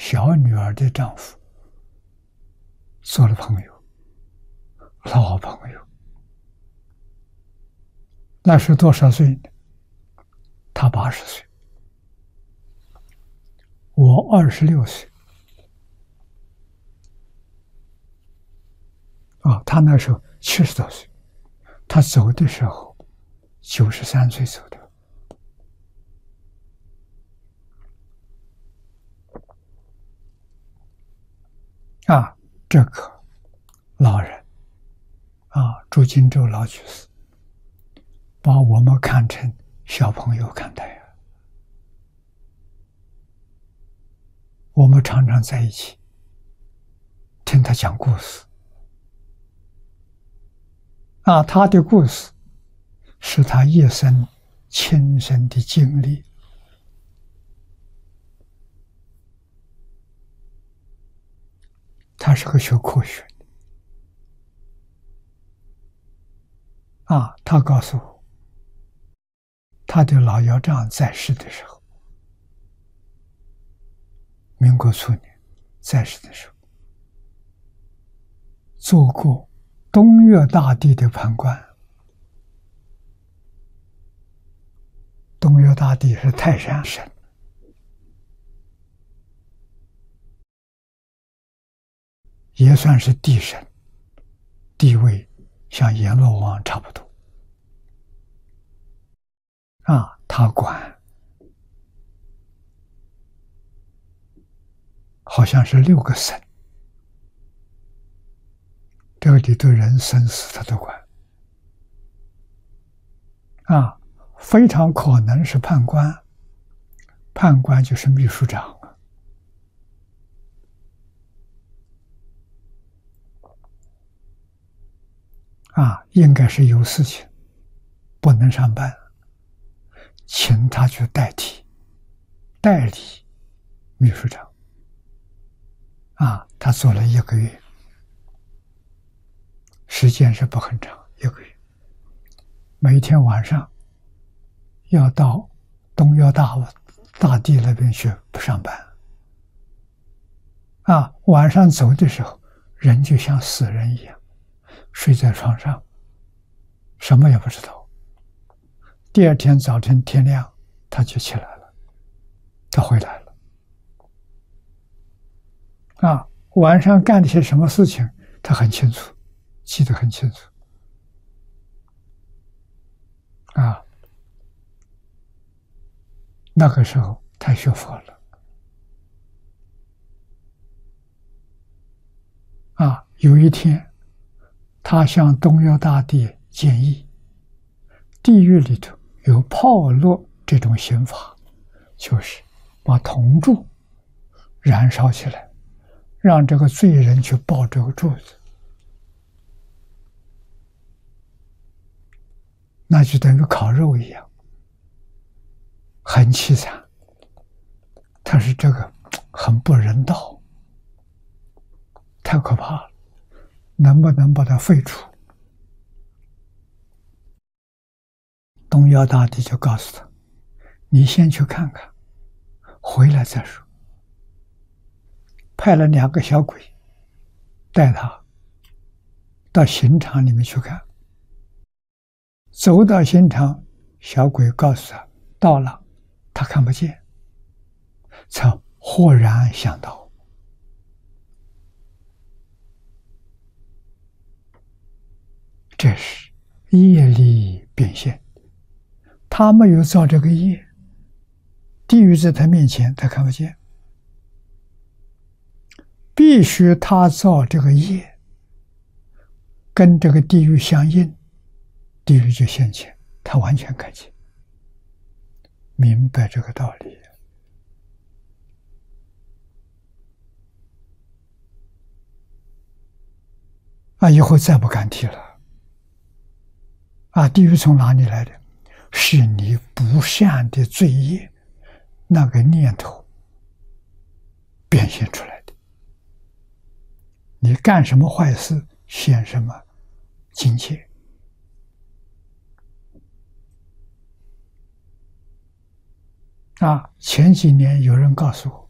小女儿的丈夫做了朋友，老朋友。那是多少岁呢？他80岁，我26岁。他那时候70多岁，他走的时候93岁走的。这个老人朱金洲老居士把我们看成小朋友看待啊。我们常常在一起听他讲故事他的故事是他一生亲身的经历。他是个学科学的他告诉我，他的老幺丈在世的时候，民国初年在世的时候，做过东岳大帝的判官。东岳大帝是泰山神，也算是地神，地位像阎罗王差不多他管好像是6个省，这个里头人生死他都管非常可能是判官，判官就是秘书长应该是有事情不能上班，请他去代理秘书长他做了1个月，时间是不很长，1个月，每天晚上要到东岳大帝那边去不上班晚上走的时候，人就像死人一样，睡在床上，什么也不知道。第二天早晨天亮，他就起来了，他回来了晚上干了些什么事情，他很清楚，记得很清楚那个时候他学佛了有一天他向东岳大帝建议，地狱里头有炮烙这种刑法，就是把铜柱燃烧起来，让这个罪人去抱这个柱子，那就等于烤肉一样，很凄惨。他是这个很不人道，太可怕了，能不能把它废除？东岳大帝就告诉他，你先去看看，回来再说。派了2个小鬼带他到刑场里面去看。走到刑场，小鬼告诉他到了，他看不见，才豁然想到，这是业力变现。他没有造这个业，地狱在他面前他看不见，必须他造这个业跟这个地狱相应，地狱就现前，他完全看见，明白这个道理以后再不敢提了地狱从哪里来的？是你不善的罪业那个念头变现出来的。你干什么坏事，现什么境界前几年有人告诉我，